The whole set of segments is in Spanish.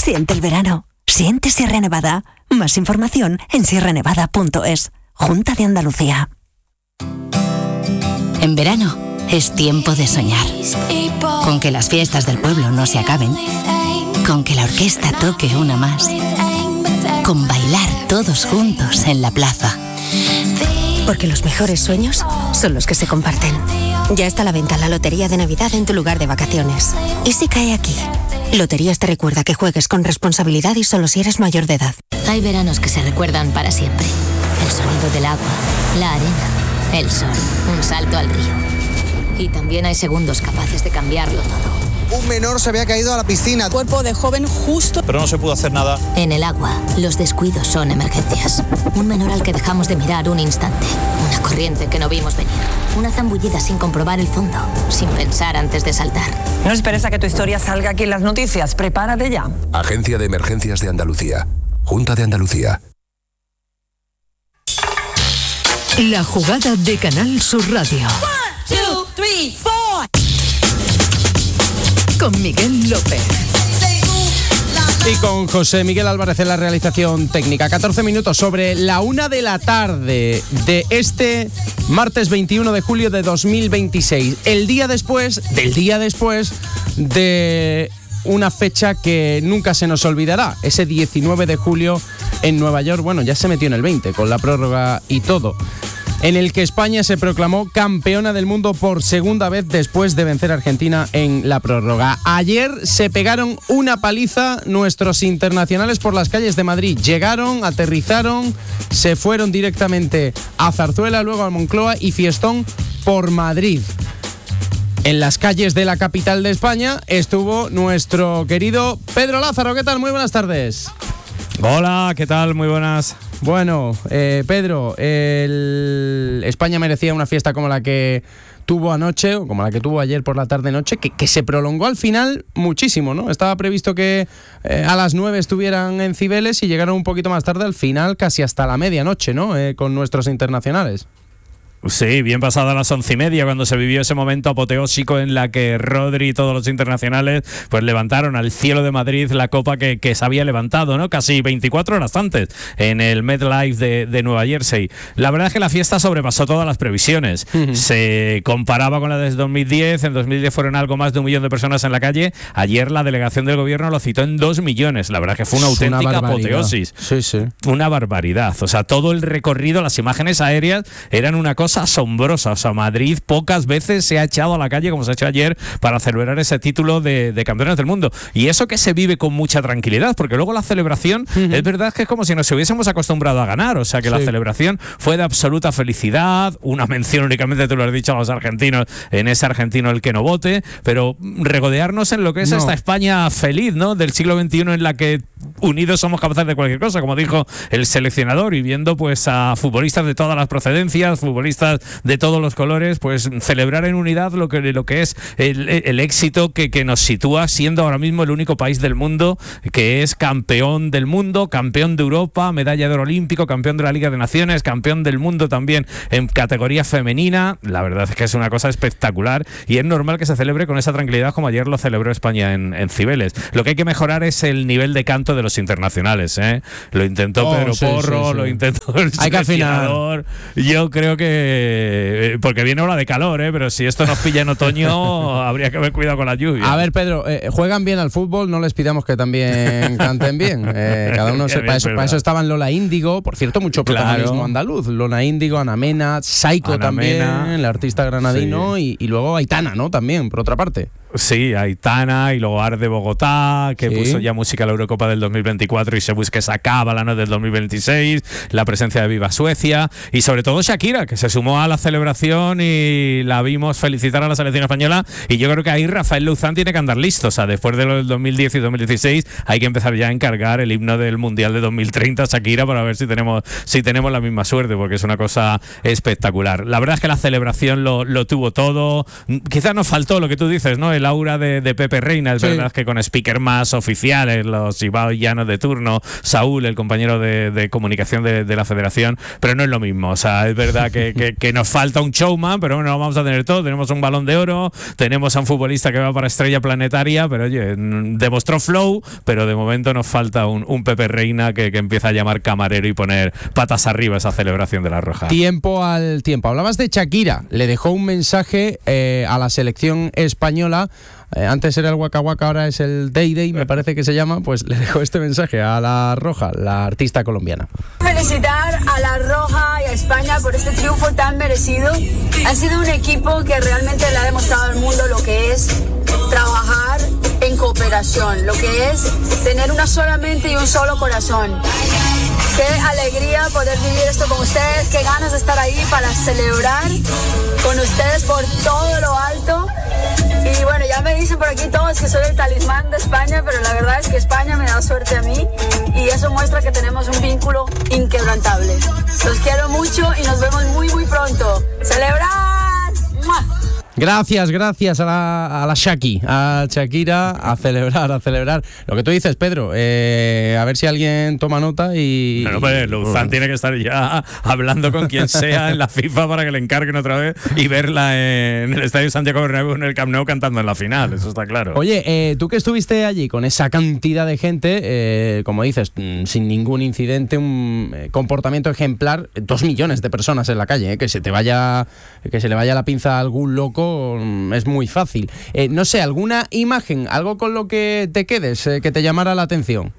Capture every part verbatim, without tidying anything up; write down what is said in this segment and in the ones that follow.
Siente el verano. Siente Sierra Nevada. Más información en sierra nevada punto es. Junta de Andalucía. En verano es tiempo de soñar. Con que las fiestas del pueblo no se acaben. Con que la orquesta toque una más. Con bailar todos juntos en la plaza. Porque los mejores sueños son los que se comparten. Ya está a la venta la Lotería de Navidad en tu lugar de vacaciones. ¿Y si cae aquí? Loterías te recuerda que juegues con responsabilidad y solo si eres mayor de edad. Hay veranos que se recuerdan para siempre. El sonido del agua, la arena, el sol, un salto al río. Y también hay segundos capaces de cambiarlo todo. Un menor se había caído a la piscina. Cuerpo de joven justo. Pero no se pudo hacer nada. En el agua, los descuidos son emergencias. Un menor al que dejamos de mirar un instante. Una corriente que no vimos venir. Una zambullida sin comprobar el fondo. Sin pensar antes de saltar. No esperes a que tu historia salga aquí en las noticias. Prepárate ya. Agencia de Emergencias de Andalucía. Junta de Andalucía. La jugada de Canal Sur Radio. One, two, three, four. Con Miguel López. Y con José Miguel Álvarez en la realización técnica. catorce minutos sobre la una de la tarde de este martes veintiuno de julio de dos mil veintiséis. El día después, del día después de una fecha que nunca se nos olvidará. Ese diecinueve de julio en Nueva York, bueno, ya se metió en el veinte con la prórroga y todo, en el que España se proclamó campeona del mundo por segunda vez después de vencer a Argentina en la prórroga. Ayer se pegaron una paliza nuestros internacionales por las calles de Madrid. Llegaron, aterrizaron, se fueron directamente a Zarzuela, luego a Moncloa y fiestón por Madrid. En las calles de la capital de España estuvo nuestro querido Pedro Lázaro. ¿Qué tal? Muy buenas tardes. Hola, ¿qué tal? Muy buenas. Bueno, eh, Pedro, el... España merecía una fiesta como la que tuvo anoche, o como la que tuvo ayer por la tarde-noche, que, que se prolongó al final muchísimo, ¿no? Estaba previsto que eh, a las nueve estuvieran en Cibeles y llegaron un poquito más tarde, al final casi hasta la medianoche, ¿no? Eh, con nuestros internacionales. Sí, bien pasada las once y media cuando se vivió ese momento apoteósico en la que Rodri y todos los internacionales pues levantaron al cielo de Madrid la copa que, que se había levantado, ¿no? Casi veinticuatro horas antes en el MetLife de, de Nueva Jersey. La verdad es que la fiesta sobrepasó todas las previsiones. Uh-huh. Se comparaba con la de dos mil diez, en dos mil diez fueron algo más de un millón de personas en la calle. Ayer la delegación del gobierno lo citó en dos millones. La verdad es que fue una es auténtica una apoteosis. Sí, sí. Una barbaridad. O sea, todo el recorrido, las imágenes aéreas eran una cosa asombrosa. O sea, Madrid pocas veces se ha echado a la calle como se ha hecho ayer para celebrar ese título de, de campeones del mundo. Y eso que se vive con mucha tranquilidad, porque luego la celebración, uh-huh. es verdad que es como si nos hubiésemos acostumbrado a ganar. O sea, que sí. La celebración fue de absoluta felicidad. Una mención únicamente, tú lo has dicho, a los argentinos, en ese argentino el que no vote, pero regodearnos en lo que es no. esta España feliz, ¿no? Del siglo veintiuno, en la que unidos somos capaces de cualquier cosa, como dijo el seleccionador, y viendo pues a futbolistas de todas las procedencias, futbolistas de todos los colores, pues celebrar en unidad lo que, lo que es el, el éxito que, que nos sitúa siendo ahora mismo el único país del mundo que es campeón del mundo, campeón de Europa, medalla de oro olímpico, campeón de la Liga de Naciones, campeón del mundo también en categoría femenina. La verdad es que es una cosa espectacular y es normal que se celebre con esa tranquilidad como ayer lo celebró España en, en Cibeles. Lo que hay que mejorar es el nivel de canto de los internacionales, ¿eh? Lo intentó oh, Pedro sí, Porro, sí, sí. lo intentó el hay seleccionador. Yo creo que porque viene hora de calor, ¿eh? Pero si esto nos pilla en otoño habría que haber cuidado con la lluvia. A ver, Pedro, eh, juegan bien al fútbol, no les pidamos que también canten bien. Eh, cada uno se, para, eso, para eso estaban Lola Índigo, por cierto, mucho protagonismo claro. andaluz. Lola Índigo, Ana Mena, Saiko Ana también, Mena, el artista granadino, sí. y, y luego Aitana, ¿no? También, por otra parte. Sí, Aitana y luego Arde Bogotá, que sí. puso ya música a la Eurocopa del dos mil veinticuatro y se busca esa cábala, ¿no? del dos mil veintiséis, la presencia de Viva Suecia y sobre todo Shakira, que se sumó a la celebración y la vimos felicitar a la selección española, y yo creo que ahí Rafael Luzán tiene que andar listo. O sea, después de lo del dos mil diez y dos mil dieciséis hay que empezar ya a encargar el himno del Mundial de dos mil treinta a Shakira para ver si tenemos, si tenemos la misma suerte, porque es una cosa espectacular. La verdad es que la celebración lo, lo tuvo todo. Quizás nos faltó lo que tú dices, ¿no? El aura de, de Pepe Reina, es sí. verdad que con speaker más oficiales, los Ibao comisionado llano de turno, Saúl, el compañero de, de comunicación de, de la federación, pero no es lo mismo. O sea, es verdad que, que, que nos falta un showman, pero bueno, vamos a tener todo. Tenemos un Balón de Oro, tenemos a un futbolista que va para estrella planetaria, pero oye, demostró flow, pero de momento nos falta un, un Pepe Reina que, que empieza a llamar camarero y poner patas arriba esa celebración de la Roja. Tiempo al tiempo. Hablabas de Shakira, le dejó un mensaje eh, a la selección española. Eh, antes era el Waka Waka, ahora es el Day Day, me parece que se llama. Pues le dejó este mensaje a la Roja, la artista colombiana. Felicitar a la Roja y a España por este triunfo tan merecido. Ha sido un equipo que realmente le ha demostrado al mundo lo que es trabajar en cooperación, lo que es tener una sola mente y un solo corazón. Qué alegría poder vivir esto con ustedes, qué ganas de estar ahí para celebrar con ustedes por todo lo alto. Y bueno, ya me dicen por aquí todos que soy el talismán de España, pero la verdad es que España me da suerte a mí y eso muestra que tenemos un vínculo inquebrantable. Los quiero mucho y nos vemos muy muy pronto. ¡Celebrar! ¡Mua! Gracias, gracias a la, a la Shaki, a Shakira, a celebrar, a celebrar. Lo que tú dices, Pedro, eh, a ver si alguien toma nota y... No, no, pues Luzán tiene que estar ya hablando con quien sea en la FIFA para que le encarguen otra vez y verla en el Estadio Santiago Bernabéu, en el Camp Nou, cantando en la final, eso está claro. Oye, eh, tú que estuviste allí con esa cantidad de gente, eh, como dices, sin ningún incidente, un eh, comportamiento ejemplar, dos millones de personas en la calle, eh, que se te vaya, que se le vaya la pinza a algún loco, es muy fácil. Eh, no sé, ¿alguna imagen, algo con lo que te quedes, eh, que te llamara la atención?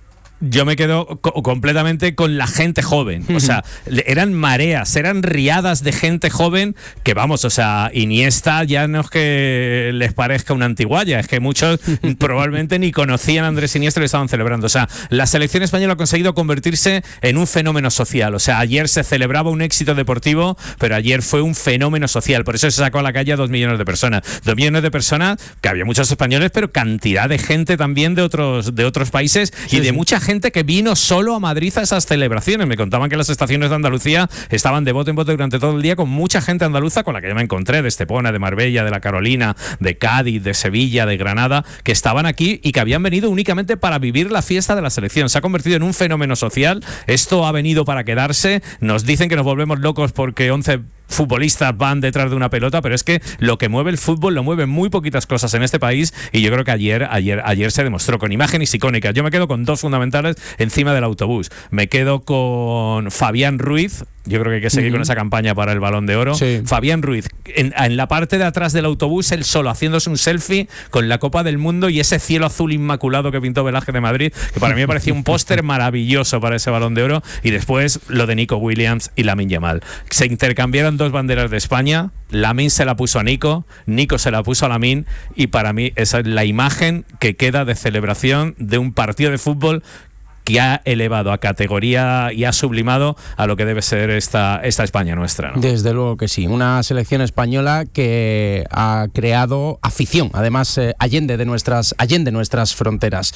Yo me quedo co- completamente con la gente joven. O sea, eran mareas, eran riadas de gente joven que, vamos, o sea, Iniesta ya no es que les parezca una antiguaya, es que muchos probablemente ni conocían a Andrés Iniesta y lo estaban celebrando. O sea, la selección española ha conseguido convertirse en un fenómeno social. O sea, ayer se celebraba un éxito deportivo, pero ayer fue un fenómeno social. Por eso se sacó a la calle a dos millones de personas. Dos millones de personas, que había muchos españoles, pero cantidad de gente también de otros, de otros países y sí, de sí. mucha gente que vino solo a Madrid a esas celebraciones. Me contaban que las estaciones de Andalucía estaban de bote en bote durante todo el día con mucha gente andaluza con la que yo me encontré, de Estepona, de Marbella, de La Carolina, de Cádiz, de Sevilla, de Granada, que estaban aquí y que habían venido únicamente para vivir la fiesta de la selección. Se ha convertido en un fenómeno social. Esto ha venido para quedarse. Nos dicen que nos volvemos locos porque once futbolistas van detrás de una pelota, pero es que lo que mueve el fútbol lo mueven muy poquitas cosas en este país y yo creo que ayer, ayer, ayer se demostró con imágenes icónicas. Yo me quedo con dos fundamentales encima del autobús. Me quedo con Fabián Ruiz. Yo creo que hay que seguir uh-huh. con esa campaña para el Balón de Oro. Sí. Fabián Ruiz, en, en la parte de atrás del autobús, él solo haciéndose un selfie con la Copa del Mundo y ese cielo azul inmaculado que pintó Velázquez de Madrid, que para mí me parecía un póster maravilloso para ese Balón de Oro. Y después lo de Nico Williams y Lamine Yamal. Se intercambiaron dos banderas de España. Lamine se la puso a Nico, Nico se la puso a Lamine y para mí esa es la imagen que queda de celebración de un partido de fútbol que ha elevado a categoría y ha sublimado a lo que debe ser esta, esta España nuestra, ¿no? Desde luego que sí, una selección española que ha creado afición, además eh, allende de nuestras allende nuestras fronteras.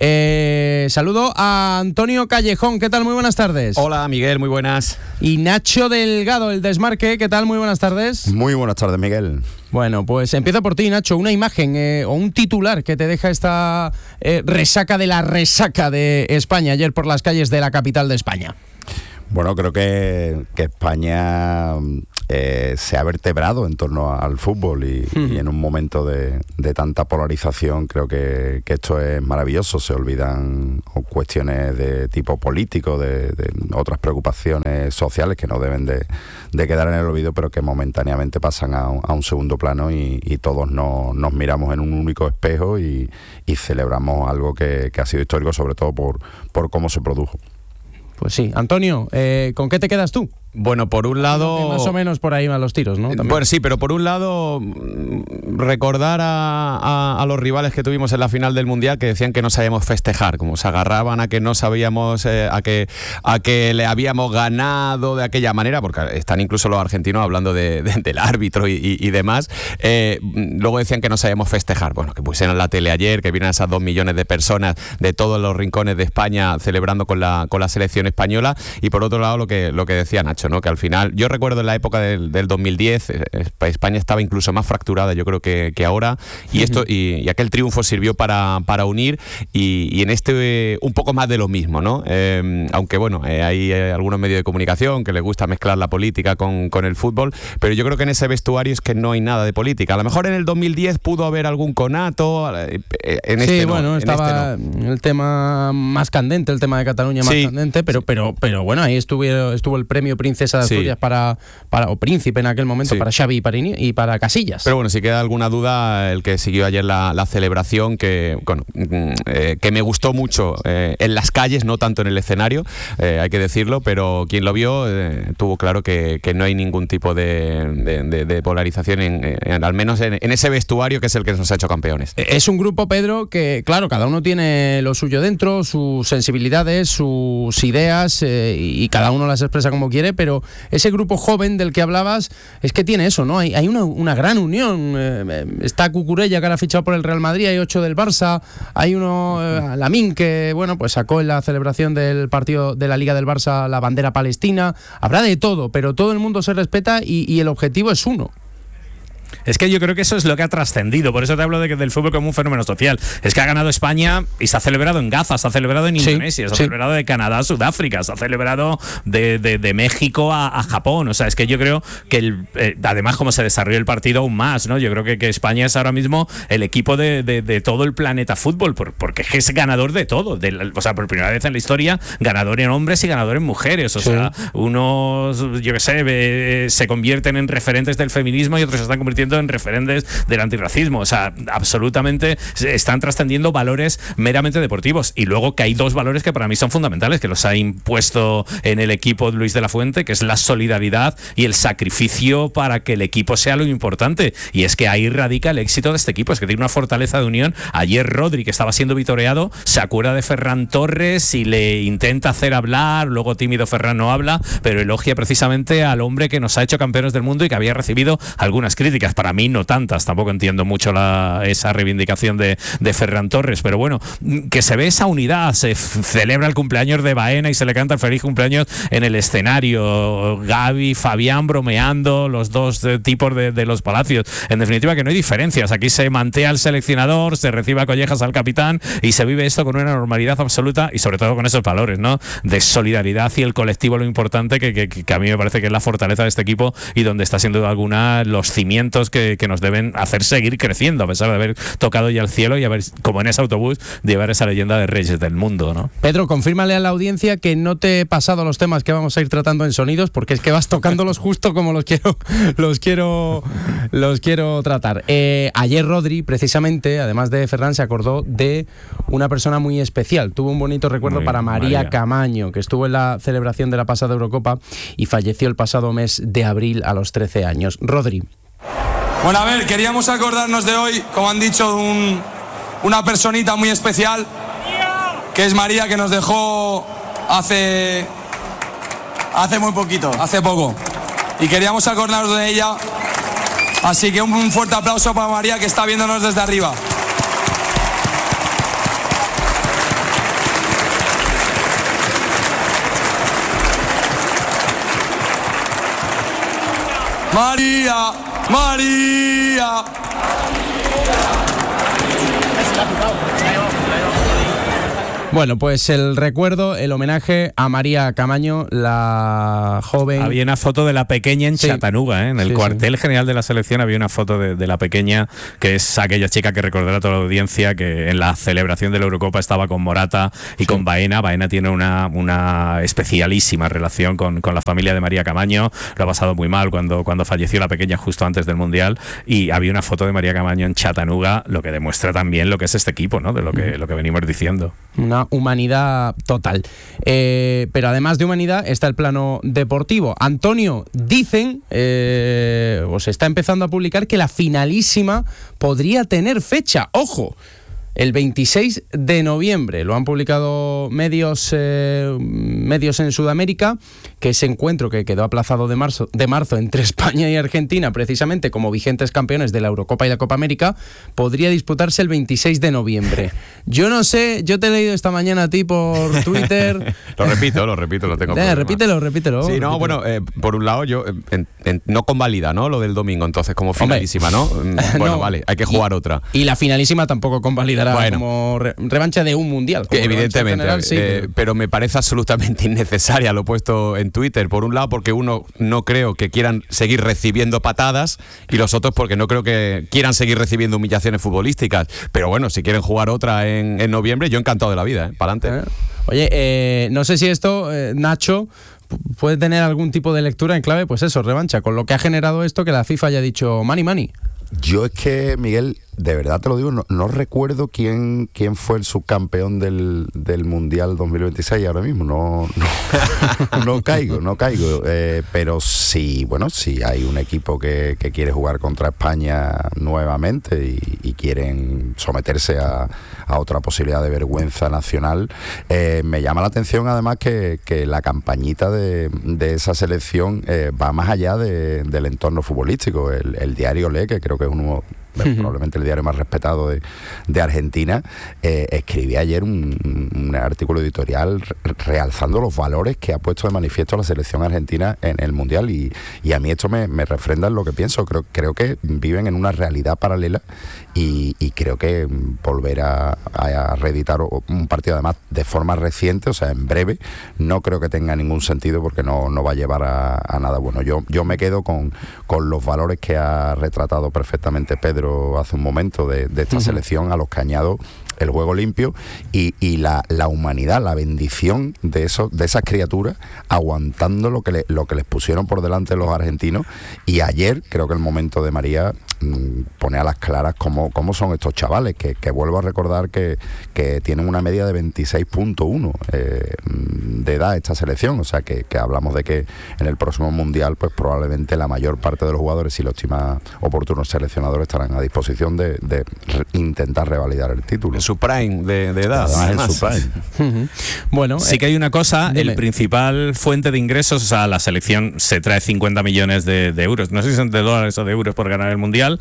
Eh, saludo a Antonio Callejón, ¿qué tal? Muy buenas tardes. Hola Miguel, muy buenas. Y Nacho Delgado, el Desmarque, ¿qué tal? Muy buenas tardes. Muy buenas tardes, Miguel. Bueno, pues empiezo por ti, Nacho. Una imagen eh, o un titular que te deja esta eh, resaca de la resaca de España ayer por las calles de la capital de España. Bueno, creo que, que España eh, se ha vertebrado en torno al fútbol y, uh-huh. y en un momento de, de tanta polarización creo que, que esto es maravilloso. Se olvidan cuestiones de tipo político, de, de otras preocupaciones sociales que no deben de, de quedar en el olvido, pero que momentáneamente pasan a un, a un segundo plano y, y todos no, nos miramos en un único espejo y, y celebramos algo que, que ha sido histórico, sobre todo por, por cómo se produjo. Pues sí. Antonio, eh, ¿con qué te quedas tú? Bueno, por un lado... Que más o menos por ahí van los tiros, ¿no? También. Bueno, sí, pero por un lado, recordar a, a, a los rivales que tuvimos en la final del Mundial que decían que no sabíamos festejar, como se agarraban a que no sabíamos, eh, a, que, a que le habíamos ganado de aquella manera, porque están incluso los argentinos hablando de, de, del árbitro y, y, y demás. Eh, luego decían que no sabíamos festejar. Bueno, que pusieron la tele ayer, que vienen esas dos millones de personas de todos los rincones de España celebrando con la, con la selección española. Y por otro lado, lo que, lo que decía Nacho, mucho, ¿no? Que al final, yo recuerdo en la época del, del dos mil diez, eh, España estaba incluso más fracturada, yo creo que, que ahora, y esto y, y aquel triunfo sirvió para, para unir, y, y en este eh, un poco más de lo mismo, ¿no? Eh, aunque bueno, eh, hay eh, algunos medios de comunicación que les gusta mezclar la política con, con el fútbol, pero yo creo que en ese vestuario es que no hay nada de política. A lo mejor en el dos mil diez pudo haber algún conato, eh, en este sí, no, bueno, en estaba este no. el tema más candente, el tema de Cataluña más Sí. candente, pero, pero, pero bueno, ahí estuvo, estuvo el premio Princesa de Asturias Sí. para, para, o Príncipe en aquel momento, Sí. para Xavi y para, Ini- y para Casillas. Pero bueno, si queda alguna duda, el que siguió ayer la, la celebración, que bueno, mm, eh, que me gustó mucho eh, en las calles, no tanto en el escenario, eh, hay que decirlo, pero quien lo vio eh, tuvo claro que, que no hay ningún tipo de, de, de, de polarización, en, en, al menos en, en ese vestuario que es el que nos ha hecho campeones. Es un grupo, Pedro, que claro, cada uno tiene lo suyo dentro, sus sensibilidades, sus ideas, eh, y cada uno las expresa como quiere, pero ese grupo joven del que hablabas es que tiene eso, ¿no? Hay, hay una, una gran unión. Eh, está Cucurella, que ahora ha fichado por el Real Madrid, hay ocho del Barça, hay uno, eh, Lamine, que bueno, pues sacó en la celebración del partido de la Liga del Barça la bandera palestina. Habrá de todo, pero todo el mundo se respeta y, y el objetivo es uno. Es que yo creo que eso es lo que ha trascendido. Por eso te hablo de que del fútbol como un fenómeno social. Es que ha ganado España y se ha celebrado en Gaza, se ha celebrado en Indonesia, sí, se ha sí. celebrado de Canadá a Sudáfrica, se ha celebrado de, de, de México a, a Japón. O sea, es que yo creo que el, eh, además como se desarrolló el partido aún más, ¿no? Yo creo que, que España es ahora mismo el equipo de, de, de todo el planeta fútbol, por, porque es ganador de todo. De, o sea, por primera vez en la historia, ganador en hombres y ganador en mujeres. O sí. sea, unos, yo qué sé, eh, se convierten en referentes del feminismo y otros se están convirtiendo en referentes del antirracismo. O sea, absolutamente están trascendiendo valores meramente deportivos. Y luego que hay dos valores que para mí son fundamentales, que los ha impuesto en el equipo Luis de la Fuente, que es la solidaridad y el sacrificio para que el equipo sea lo importante. Y es que ahí radica el éxito de este equipo, es que tiene una fortaleza de unión. Ayer Rodri, que estaba siendo vitoreado, se acuerda de Ferran Torres y le intenta hacer hablar, luego tímido Ferran no habla, pero elogia precisamente al hombre que nos ha hecho campeones del mundo y que había recibido algunas críticas. Para mí no tantas, tampoco entiendo mucho la, esa reivindicación de, de Ferran Torres, pero bueno, que se ve esa unidad, se f- celebra el cumpleaños de Baena y se le canta el feliz cumpleaños en el escenario, Gavi, Fabián bromeando, los dos eh, tipos de, de los Palacios. En definitiva, que no hay diferencias, aquí se mantea al seleccionador, se recibe a collejas al capitán y se vive esto con una normalidad absoluta y sobre todo con esos valores, ¿no? De solidaridad y el colectivo, lo importante que, que, que a mí me parece que es la fortaleza de este equipo y donde está siendo alguna los cimientos que, que nos deben hacer seguir creciendo, a pesar de haber tocado ya el cielo y haber, como en ese autobús, llevar esa leyenda de Reyes del mundo, ¿no? Pedro, confírmale a la audiencia que no te he pasado los temas que vamos a ir tratando en sonidos, porque es que vas tocándolos justo como los quiero, los quiero, los quiero tratar. Eh, ayer Rodri, precisamente, además de Ferran, se acordó de una persona muy especial. Tuvo un bonito recuerdo muy para María, María Camaño, que estuvo en la celebración de la pasada Eurocopa y falleció el pasado mes de abril a los trece años. Rodri. Bueno, a ver, queríamos acordarnos de hoy, como han dicho, un, una personita muy especial, que es María, que nos dejó hace, hace muy poquito, hace poco. Y queríamos acordarnos de ella, así que un, un fuerte aplauso para María, que está viéndonos desde arriba. María, María. Bueno, pues el recuerdo, el homenaje a María Camaño, la joven... Había una foto de la pequeña en sí. Chattanooga, ¿eh? En el sí, cuartel sí. general de la selección había una foto de, de la pequeña, que es aquella chica que recordará a toda la audiencia que en la celebración de la Eurocopa estaba con Morata y sí. con Baena. Baena tiene una, una especialísima relación con, con la familia de María Camaño, lo ha pasado muy mal cuando, cuando falleció la pequeña justo antes del Mundial, y había una foto de María Camaño en Chattanooga, lo que demuestra también lo que es este equipo, ¿no? De lo que, lo que venimos diciendo. Una humanidad total. Eh, pero además de humanidad está el plano deportivo. Antonio, dicen, eh, o se está empezando a publicar, que la finalísima podría tener fecha. ¡Ojo! el veintiséis de noviembre. Lo han publicado medios, eh, medios en Sudamérica, que ese encuentro que quedó aplazado de marzo, de marzo entre España y Argentina, precisamente como vigentes campeones de la Eurocopa y la Copa América, podría disputarse el veintiséis de noviembre. Yo no sé, yo te he leído esta mañana a ti por Twitter. Lo repito, lo repito, lo tengo. Eh, repítelo, repítelo. Sí, no, repítelo. bueno, eh, por un lado yo en, en, no convalida, ¿no? Lo del domingo, entonces como finalísima, ¿no? Bueno, no, vale, hay que jugar y, otra. Y la finalísima tampoco convalidará bueno, como re, revancha de un mundial. Que evidentemente, general, sí, eh, pero... pero me parece absolutamente innecesaria, lo he puesto en Twitter, por un lado porque uno no creo que quieran seguir recibiendo patadas y los otros porque no creo que quieran seguir recibiendo humillaciones futbolísticas, pero bueno, si quieren jugar otra en, en noviembre, yo encantado de la vida, ¿eh? Para adelante. Eh, oye, eh, no sé si esto, eh, Nacho, puede tener algún tipo de lectura en clave, pues eso, revancha, con lo que ha generado esto que la FIFA haya dicho money, money. Yo es que, Miguel, de verdad te lo digo, no, no recuerdo quién quién fue el subcampeón del, del Mundial dos mil veintiséis ahora mismo, no no, no caigo, no caigo, eh, pero sí, bueno, sí hay un equipo que, que quiere jugar contra España nuevamente y, y quieren someterse a, a otra posibilidad de vergüenza nacional. Eh, me llama la atención además que, que la campañita de, de esa selección eh, va más allá de, del entorno futbolístico. El, el diario Le, que creo que es uno... Uh-huh. probablemente el diario más respetado de, de Argentina, eh, escribí ayer un, un artículo editorial re- realzando los valores que ha puesto de manifiesto la selección argentina en el Mundial y, y a mí esto me, me refrenda en lo que pienso. Creo, creo que viven en una realidad paralela y, y creo que volver a, a reeditar un partido además de forma reciente, o sea, en breve, no creo que tenga ningún sentido porque no, no va a llevar a, a nada bueno. Yo, yo me quedo con, con los valores que ha retratado perfectamente Pedro hace un momento de, de esta uh-huh. selección, a los que añado el juego limpio y, y la, la humanidad, la bendición de eso, de esas criaturas aguantando lo que le, lo que les pusieron por delante los argentinos. Y ayer creo que el momento de María mmm, pone a las claras cómo, cómo son estos chavales, que, que vuelvo a recordar que, que tienen una media de veintiséis punto uno eh, de edad esta selección, o sea que, que hablamos de que en el próximo mundial pues probablemente la mayor parte de los jugadores, si lo estima oportuno seleccionadores, estarán a disposición de, de re- intentar revalidar el título. En su prime de, de edad. Además, en su prime. Uh-huh. Bueno, sí que hay una cosa, dime. El principal fuente de ingresos, o sea, la selección se trae cincuenta millones de, de euros, no sé si son de dólares o de euros por ganar el mundial,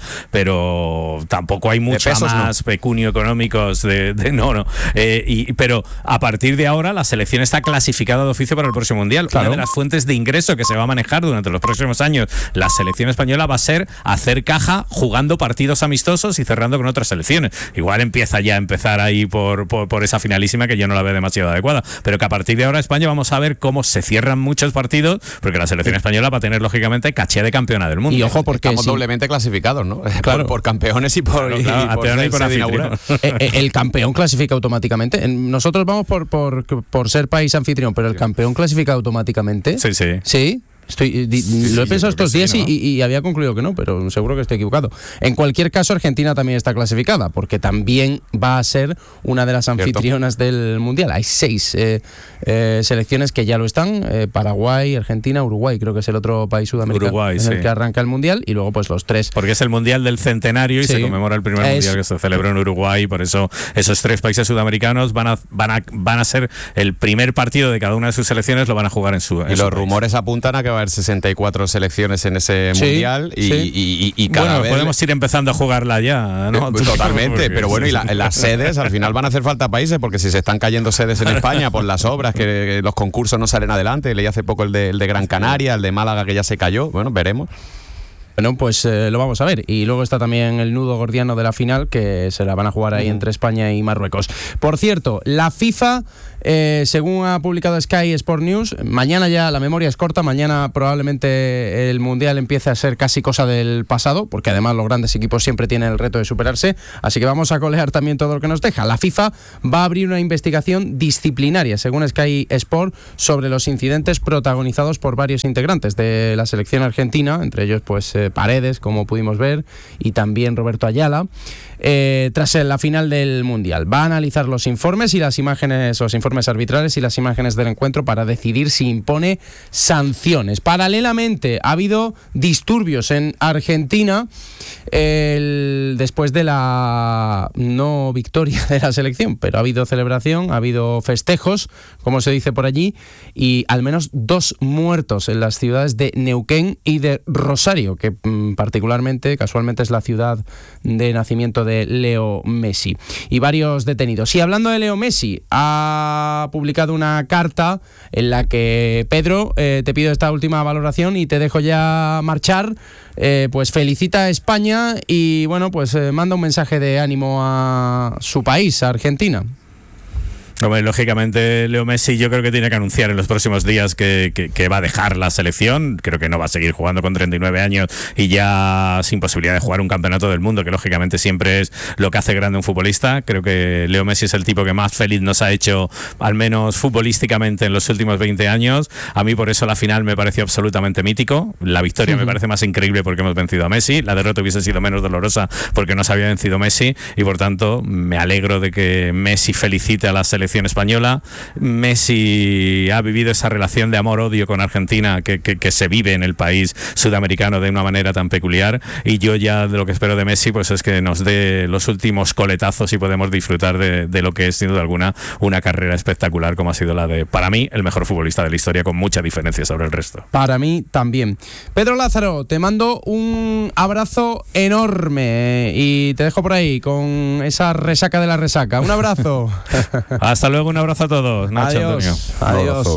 pero tampoco hay mucho más no. pecunio económicos de, de no, no. Eh, y, pero a partir de ahora la selección está clasificada de oficio para el próximo mundial. Claro. Una de las fuentes de ingreso que se va a manejar durante los próximos años la selección española va a ser hacer caja jugando partidos amistosos y cerrando con otras selecciones. Igual empieza ya a empezar ahí por, por, por esa finalísima que yo no la veo demasiado adecuada, pero que a partir de ahora España vamos a ver cómo se cierran muchos partidos, porque la selección española va a tener lógicamente caché de campeona del mundo. Y ojo, porque estamos sí. doblemente clasificados, ¿no? Claro. Por, por campeones y por, claro, y, claro, y por, y por anfitrión. el, el campeón clasifica automáticamente. Nosotros vamos por, por, por ser país anfitrión, pero el campeón clasifica automáticamente. Sí, sí. Sí. Estoy, di, sí, lo he sí, pensado estos días sí, ¿no? y, y había concluido que no, pero seguro que estoy equivocado. En cualquier caso, Argentina también está clasificada, porque también va a ser una de las anfitrionas Cierto. del Mundial. Hay seis eh, eh, selecciones que ya lo están, eh, Paraguay, Argentina, Uruguay, creo que es el otro país sudamericano Uruguay, en sí. el que arranca el Mundial, y luego pues los tres. Porque es el Mundial del Centenario y sí. se conmemora el primer es... Mundial que se celebró en Uruguay, y por eso esos tres países sudamericanos van a, van a, van a ser el primer partido de cada una de sus selecciones, lo van a jugar en su en Y su los país. Rumores apuntan a que va a haber sesenta y cuatro selecciones en ese sí, mundial y, sí. y, y, y cada bueno, vez podemos ir empezando a jugarla ya, ¿no? Eh, totalmente, pero bueno, y la, las sedes al final van a hacer falta países, porque si se están cayendo sedes en España por las obras, que los concursos no salen adelante, leí hace poco el de, el de Gran Canaria, el de Málaga que ya se cayó, bueno, veremos. Bueno, pues eh, lo vamos a ver. Y luego está también el nudo gordiano de la final, que se la van a jugar ahí uh-huh. entre España y Marruecos. Por cierto, la FIFA, eh, según ha publicado Sky Sport News, mañana ya la memoria es corta, mañana probablemente el Mundial empiece a ser casi cosa del pasado, porque además los grandes equipos siempre tienen el reto de superarse, así que vamos a colear también todo lo que nos deja. La FIFA va a abrir una investigación disciplinaria, según Sky Sport, sobre los incidentes protagonizados por varios integrantes de la selección argentina, entre ellos pues eh, Paredes, como pudimos ver, y también Roberto Ayala, eh, tras la final del Mundial. Va a analizar los informes y las imágenes, los informes informes arbitrales y las imágenes del encuentro para decidir si impone sanciones. Paralelamente, ha habido disturbios en Argentina el, después de la no victoria de la selección, pero ha habido celebración, ha habido festejos, como se dice por allí, y al menos dos muertos en las ciudades de Neuquén y de Rosario, que mmm, particularmente, casualmente, es la ciudad de nacimiento de Leo Messi, y varios detenidos. Y hablando de Leo Messi, ha publicado una carta en la que, Pedro, eh, te pido esta última valoración y te dejo ya marchar. Eh, pues felicita a España y bueno, pues eh, manda un mensaje de ánimo a su país, a Argentina. Hombre, lógicamente Leo Messi yo creo que tiene que anunciar en los próximos días que, que, que va a dejar la selección. Creo que no va a seguir jugando con treinta y nueve años y ya sin posibilidad de jugar un campeonato del mundo, que lógicamente siempre es lo que hace grande un futbolista. Creo que Leo Messi es el tipo que más feliz nos ha hecho, al menos futbolísticamente, en los últimos veinte años. A mí por eso la final me pareció absolutamente mítico. La victoria uh-huh. me parece más increíble porque hemos vencido a Messi. La derrota hubiese sido menos dolorosa porque no se había vencido Messi, y por tanto me alegro de que Messi felicite a la selección española. Messi ha vivido esa relación de amor-odio con Argentina que, que, que se vive en el país sudamericano de una manera tan peculiar, y yo ya de lo que espero de Messi pues es que nos dé los últimos coletazos y podemos disfrutar de, de lo que es sin duda alguna una carrera espectacular como ha sido la de, para mí, el mejor futbolista de la historia, con mucha diferencia sobre el resto. Para mí también. Pedro Lázaro, te mando un abrazo enorme y te dejo por ahí con esa resaca de la resaca. Un abrazo. Hasta luego, un abrazo a todos. Nacho, adiós, Antonio. Adiós.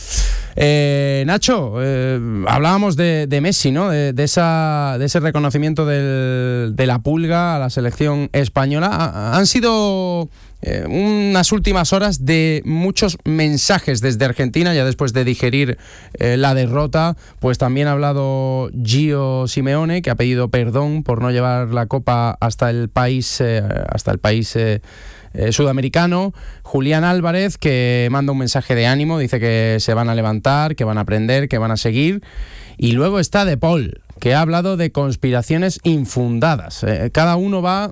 Eh, Nacho, eh, hablábamos de, de Messi, ¿no? De, de, esa, de ese reconocimiento del, de la Pulga a la selección española. Ha, han sido eh, unas últimas horas de muchos mensajes desde Argentina, ya después de digerir eh, la derrota. Pues también ha hablado Gio Simeone, que ha pedido perdón por no llevar la copa hasta el país, eh, hasta el país eh, Eh, sudamericano. Julián Álvarez, que manda un mensaje de ánimo, dice que se van a levantar, que van a aprender, que van a seguir. Y luego está De Paul, que ha hablado de conspiraciones infundadas. Eh, cada uno va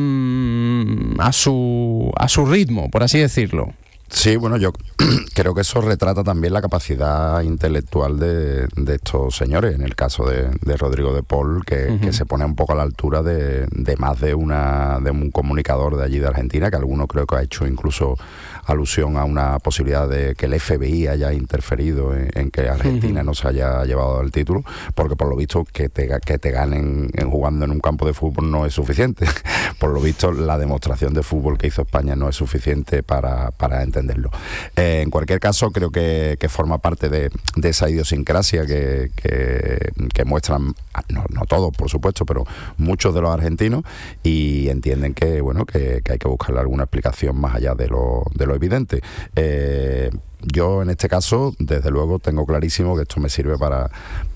mmm, a su a su ritmo, por así decirlo. Sí, bueno, yo creo que eso retrata también la capacidad intelectual de, de estos señores, en el caso de, de Rodrigo De Paul, que, uh-huh. que se pone un poco a la altura de, de más de una de un comunicador de allí de Argentina, que alguno creo que ha hecho incluso alusión a una posibilidad de que el F B I haya interferido en, en que Argentina uh-huh. no se haya llevado el título, porque por lo visto que te, que te ganen en jugando en un campo de fútbol no es suficiente. Por lo visto la demostración de fútbol que hizo España no es suficiente para, para entenderlo. Eh, en cualquier caso, creo que, que forma parte de, de esa idiosincrasia que, que, que muestran, no, no todos por supuesto, pero muchos de los argentinos, y entienden que bueno que, que hay que buscarle alguna explicación más allá de lo, de lo evidente. Eh, Yo en este caso, desde luego, tengo clarísimo que esto me sirve para,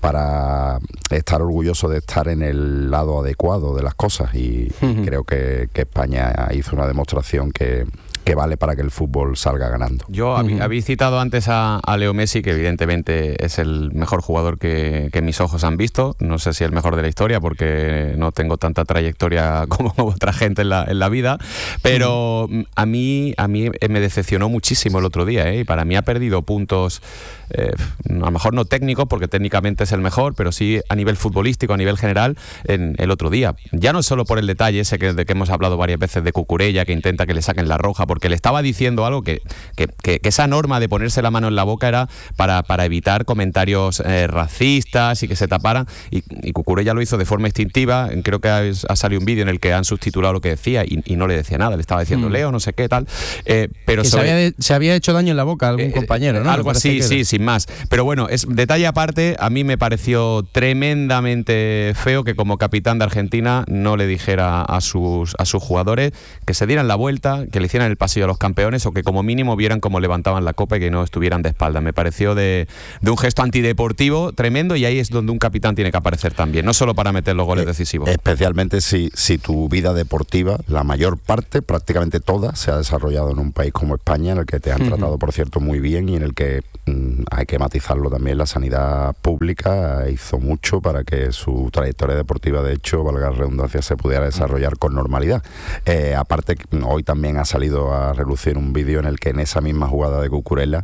para estar orgulloso de estar en el lado adecuado de las cosas, y, uh-huh. y creo que, que España hizo una demostración que, que vale para que el fútbol salga ganando. Yo uh-huh. habéis citado antes a, a Leo Messi, que evidentemente es el mejor jugador que, que mis ojos han visto. No sé si el mejor de la historia, porque no tengo tanta trayectoria como otra gente en la, en la vida, pero uh-huh. a mí a mí me decepcionó muchísimo el otro día, ¿eh? Y para mí ha perdido puntos, eh, a lo mejor no técnicos, porque técnicamente es el mejor, pero sí a nivel futbolístico, a nivel general, en el otro día. Ya no solo por el detalle ese que, de que hemos hablado varias veces de Cucurella, que intenta que le saquen la roja, porque le estaba diciendo algo que, que, que, que esa norma de ponerse la mano en la boca era para, para evitar comentarios eh, racistas y que se taparan, y, y Cucurella lo hizo de forma instintiva. Creo que ha, ha salido un vídeo en el que han subtitulado lo que decía y, y no le decía nada, le estaba diciendo mm. Leo, no sé qué, tal. Eh, pero sobre, se, había, se había hecho daño en la boca a algún eh, compañero, ¿no? Algo así, sí, sin más. Pero bueno, es detalle aparte, a mí me pareció tremendamente feo que como capitán de Argentina no le dijera a sus, a sus jugadores que se dieran la vuelta, que le hicieran el pasillo a los campeones, o que como mínimo vieran cómo levantaban la copa y que no estuvieran de espalda. Me pareció de, de un gesto antideportivo tremendo, y ahí es donde un capitán tiene que aparecer también, no solo para meter los goles eh, decisivos. Especialmente si, si tu vida deportiva, la mayor parte, prácticamente toda, se ha desarrollado en un país como España, en el que te han uh-huh. tratado, por cierto, muy bien, y en el que hay que matizarlo también, la sanidad pública hizo mucho para que su trayectoria deportiva, de hecho, valga la redundancia, se pudiera desarrollar con normalidad. Eh, aparte, hoy también ha salido a relucir un vídeo en el que en esa misma jugada de Cucurella,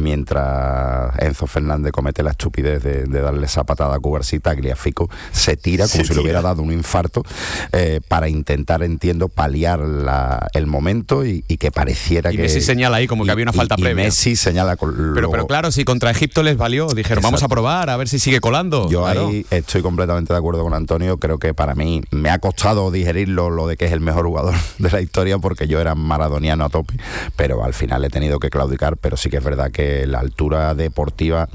mientras Enzo Fernández comete la estupidez de, de darle esa patada a Cubarsí, Tagliafico se tira como se si tira. le hubiera dado un infarto, eh, para intentar, entiendo, paliar la, el momento y, y que pareciera y que... Messi señala ahí como que y, había una falta y, previa. Y Messi señala... Con, pero, pero claro, si contra Egipto les valió, dijeron, Exacto. vamos a probar, a ver si sigue colando. Yo claro. ahí estoy completamente de acuerdo con Antonio. Creo que para mí me ha costado digerirlo, lo de que es el mejor jugador de la historia, porque yo era maradoniano a tope, pero al final he tenido que claudicar. Pero sí que es verdad que la altura deportiva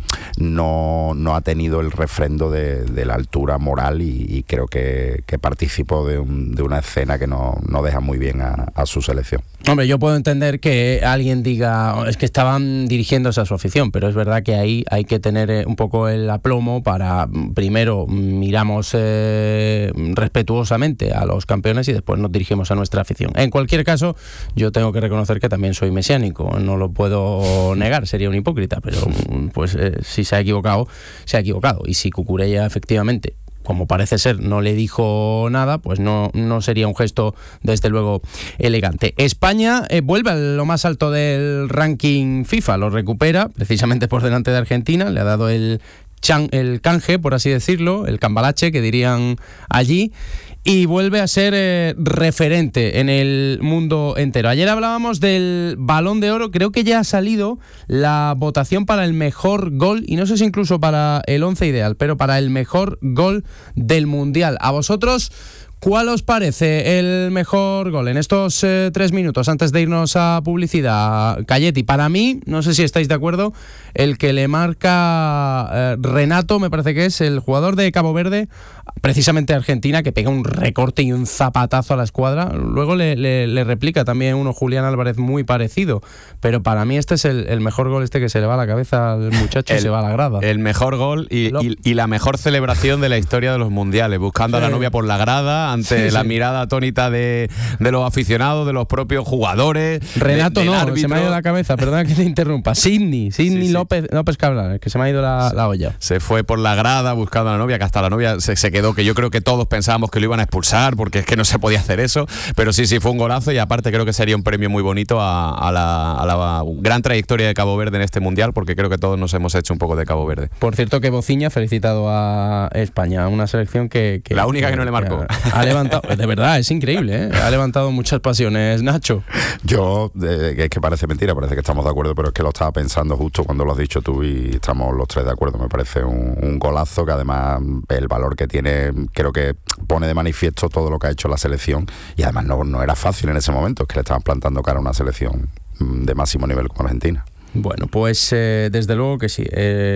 no, no ha tenido el refrendo de, de la altura moral, y, y creo que, que participó de, un, de una escena que no, no deja muy bien a, a su selección. Hombre, yo puedo entender que alguien diga, oh, es que estaban dirigiéndose a su afición, pero es verdad que ahí hay que tener un poco el aplomo para, primero, miramos eh, respetuosamente a los campeones y después nos dirigimos a nuestra afición. En cualquier caso, yo tengo que reconocer que también soy mesiánico, no lo puedo negar, sería un hipócrita, pero pues eh, si se ha equivocado, se ha equivocado. Y si Cucurella efectivamente, como parece ser, no le dijo nada, pues no, no sería un gesto, desde luego, elegante. España eh, vuelve a lo más alto del ranking FIFA, lo recupera precisamente por delante de Argentina, le ha dado el, chan, el canje, por así decirlo, el cambalache, que dirían allí, y vuelve a ser eh, referente en el mundo entero. Ayer hablábamos del Balón de Oro, creo que ya ha salido la votación para el mejor gol, y no sé si incluso para el once ideal, pero para el mejor gol del Mundial. ¿A vosotros cuál os parece el mejor gol en estos eh, tres minutos antes de irnos a publicidad? Calletti, para mí, no sé si estáis de acuerdo, el que le marca eh, Renato, me parece que es el jugador de Cabo Verde, precisamente Argentina, que pega un recorte y un zapatazo a la escuadra. Luego le, le, le replica también uno, Julián Álvarez, muy parecido, pero para mí este es el, el mejor gol, este que se le va a la cabeza al muchacho el, y se va a la grada. El mejor gol y, y, y la mejor celebración de la historia de los mundiales, buscando sí. a la novia por la grada, ante sí, la sí. mirada atónita de, de los aficionados, de los propios jugadores. Renato de, no, árbitro. Se me ha ido la cabeza, perdona que te interrumpa. Sidney, Sidney sí, sí. López, López Cabral, que se me ha ido la, sí. la olla. Se fue por la grada buscando a la novia, que hasta la novia se, se quedó, que yo creo que todos pensábamos que lo iban a expulsar, porque es que no se podía hacer eso, pero sí, sí, fue un golazo, y aparte creo que sería un premio muy bonito a, a, la, a la gran trayectoria de Cabo Verde en este Mundial, porque creo que todos nos hemos hecho un poco de Cabo Verde. Por cierto, que Bociña ha felicitado a España, una selección que... que la única que, que no le marcó. Ha, ha levantado, de verdad, es increíble, ¿eh? Ha levantado muchas pasiones, Nacho. Yo, eh, es que parece mentira, parece que estamos de acuerdo, pero es que lo estaba pensando justo cuando lo has dicho tú y estamos los tres de acuerdo. Me parece un, un golazo, que además el valor que tiene, creo que pone de manifiesto todo lo que ha hecho la selección, y además no, no era fácil en ese momento, es que le estaban plantando cara a una selección de máximo nivel como Argentina. Bueno, pues eh, desde luego que sí,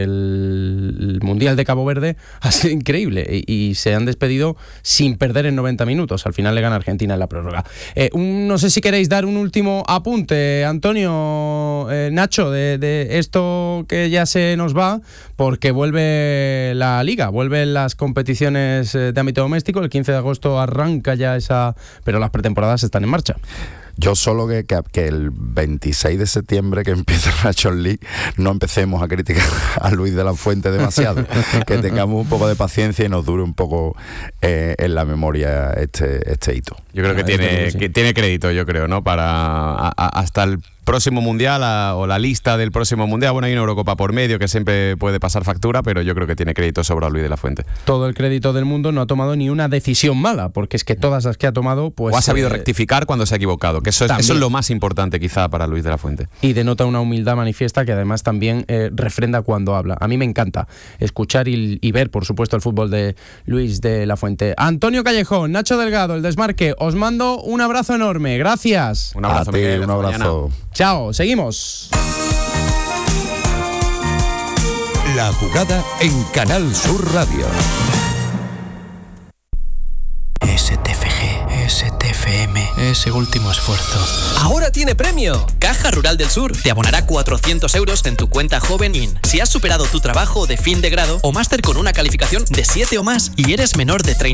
el, el Mundial de Cabo Verde ha sido increíble y, y se han despedido sin perder en noventa minutos. Al final le gana Argentina en la prórroga. Eh, un, no sé si queréis dar un último apunte, Antonio, eh, Nacho, de, de esto que ya se nos va, porque vuelve la Liga, vuelven las competiciones de ámbito doméstico. El quince de agosto arranca ya esa, pero las pretemporadas están en marcha. Yo solo que, que, que el veintiséis de septiembre, que empieza la Nations League, no empecemos a criticar a Luis de la Fuente demasiado, que tengamos un poco de paciencia y nos dure un poco eh, en la memoria este, este hito. Yo creo que, tiene, sí. que tiene crédito, yo creo, ¿no? Para a, a, hasta el próximo mundial a, o la lista del próximo mundial. Bueno, hay una Eurocopa por medio que siempre puede pasar factura, pero yo creo que tiene crédito sobre Luis de la Fuente. Todo el crédito del mundo, no ha tomado ni una decisión mala, porque es que todas las que ha tomado, pues... O ha sabido eh, rectificar cuando se ha equivocado, que eso es, eso es lo más importante quizá para Luis de la Fuente. Y denota una humildad manifiesta que además también eh, refrenda cuando habla. A mí me encanta escuchar y, y ver, por supuesto, el fútbol de Luis de la Fuente. Antonio Callejón, Nacho Delgado, El Desmarque, os mando un abrazo enorme. Gracias. Un abrazo, a ti, Miguel, un abrazo. Chao, seguimos. La jugada en Canal Sur Radio. S T F G, S T F M, ese último esfuerzo. ¡Ahora tiene premio! Caja Rural del Sur te abonará cuatrocientos euros en tu cuenta Joven In si has superado tu trabajo de fin de grado o máster con una calificación de siete o más y eres menor de treinta